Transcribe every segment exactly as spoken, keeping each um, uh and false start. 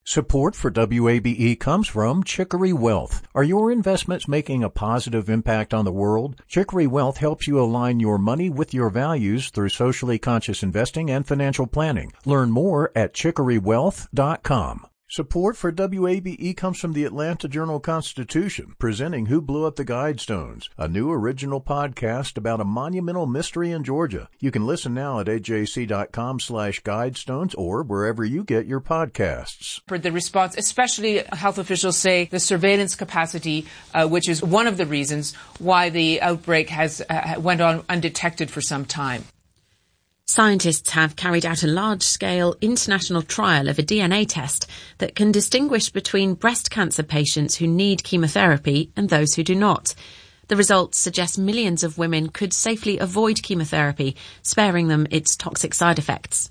Support for W A B E comes from Chicory Wealth. Are your investments making a positive impact on the world? Chicory Wealth helps you align your money with your values through socially conscious investing and financial planning. Learn more at chicory wealth dot com. Support for W A B E comes from the Atlanta Journal-Constitution, presenting Who Blew Up the Guidestones, a new original podcast about a monumental mystery in Georgia. You can listen now at A J C dot com slash guidestones or wherever you get your podcasts. For the response, especially health officials say the surveillance capacity, uh, which is one of the reasons why the outbreak has uh, went on undetected for some time. Scientists have carried out a large-scale international trial of a D N A test that can distinguish between breast cancer patients who need chemotherapy and those who do not. The results suggest millions of women could safely avoid chemotherapy, sparing them its toxic side effects.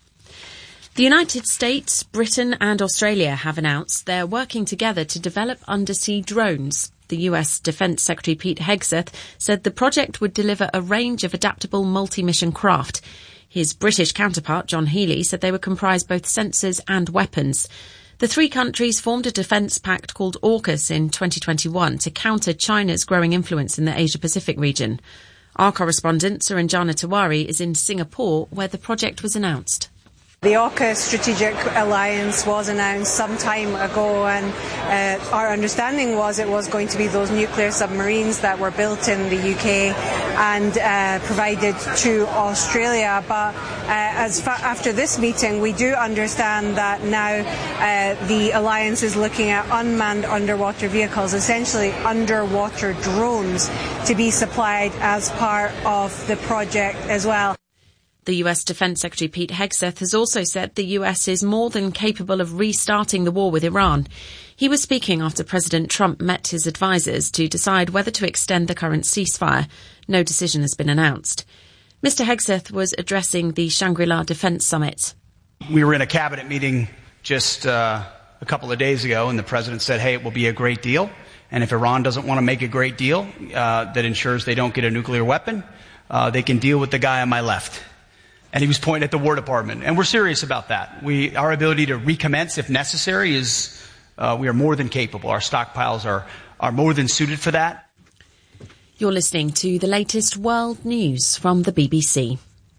The United States, Britain and Australia have announced they're working together to develop undersea drones. The U S Defence Secretary Pete Hegseth said the project would deliver a range of adaptable multi-mission craft. His British counterpart, John Healey, said they would comprise both sensors and weapons. The three countries formed a defence pact called AUKUS in twenty twenty-one to counter China's growing influence in the Asia-Pacific region. Our correspondent, Suranjana Tiwari, is in Singapore, where the project was announced. The AUKUS strategic alliance was announced some time ago, and uh, our understanding was it was going to be those nuclear submarines that were built in the U K and uh, provided to Australia. But uh, as fa- after this meeting, we do understand that now uh, the alliance is looking at unmanned underwater vehicles, essentially underwater drones, to be supplied as part of the project as well. The U S Defence Secretary Pete Hegseth has also said the U S is more than capable of restarting the war with Iran. He was speaking after President Trump met his advisers to decide whether to extend the current ceasefire. No decision has been announced. Mister Hegseth was addressing the Shangri-La Defence Summit. We were in a cabinet meeting just uh, a couple of days ago, and the president said, hey, it will be a great deal. And if Iran doesn't want to make a great deal uh, that ensures they don't get a nuclear weapon, uh, they can deal with the guy on my left. And he was pointing at the War Department. And we're serious about that. We, our ability to recommence if necessary is, uh, we are more than capable. Our stockpiles are, are more than suited for that. You're listening to the latest world news from the B B C.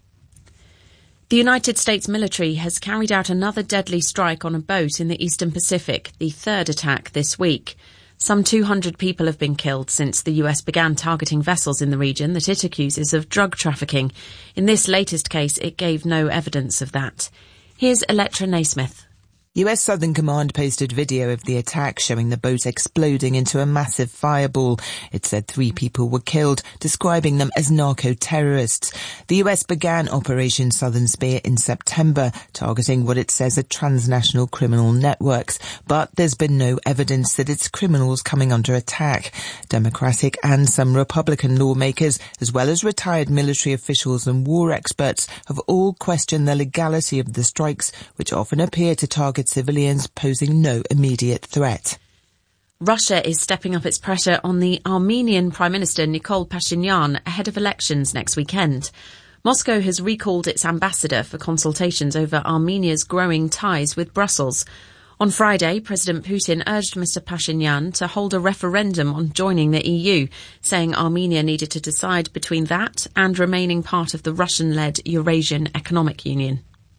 The United States military has carried out another deadly strike on a boat in the Eastern Pacific, the third attack this week. Some two hundred people have been killed since the U S began targeting vessels in the region that it accuses of drug trafficking. In this latest case, it gave no evidence of that. Here's Electra Naismith. U S Southern Command posted video of the attack showing the boat exploding into a massive fireball. It said three people were killed, describing them as narco-terrorists. The U S began Operation Southern Spear in September, targeting what it says are transnational criminal networks. But there's been no evidence that it's criminals coming under attack. Democratic and some Republican lawmakers, as well as retired military officials and war experts, have all questioned the legality of the strikes, which often appear to target civilians posing no immediate threat. Russia is stepping up its pressure on the Armenian Prime Minister Nikol Pashinyan ahead of elections next weekend. Moscow has recalled its ambassador for consultations over Armenia's growing ties with Brussels. On Friday, President Putin urged Mister Pashinyan to hold a referendum on joining the E U, saying Armenia needed to decide between that and remaining part of the Russian-led Eurasian Economic Union.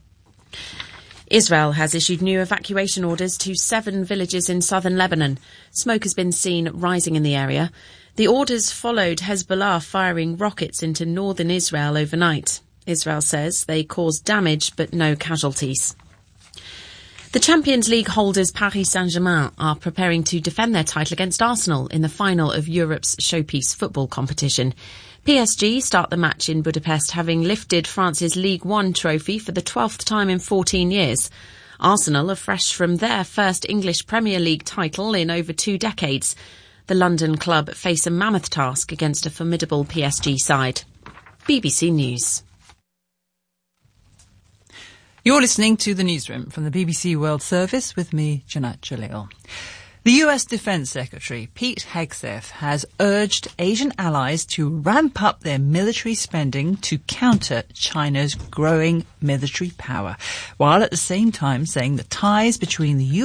Israel has issued new evacuation orders to seven villages in southern Lebanon. Smoke has been seen rising in the area. The orders followed Hezbollah firing rockets into northern Israel overnight. Israel says they caused damage but no casualties. The Champions League holders Paris Saint-Germain are preparing to defend their title against Arsenal in the final of Europe's showpiece football competition. P S G start the match in Budapest having lifted France's Ligue one trophy for the twelfth time in fourteen years. Arsenal are fresh from their first English Premier League title in over two decades. The London club face a mammoth task against a formidable P S G side. B B C News. You're listening to the newsroom from the B B C World Service with me, Janat Jalil. The U S Defence Secretary, Pete Hegseth, has urged Asian allies to ramp up their military spending to counter China's growing military power, while at the same time saying the ties between the U S